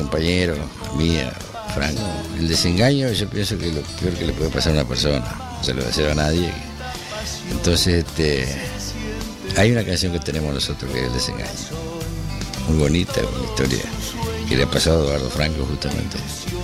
compañero, a mí, a Franco. El desengaño, yo pienso que es lo peor que le puede pasar a una persona, no se lo deseo a nadie. Entonces, hay una canción que tenemos nosotros que es El desengaño, muy bonita, una historia que le ha pasado a Eduardo Franco justamente.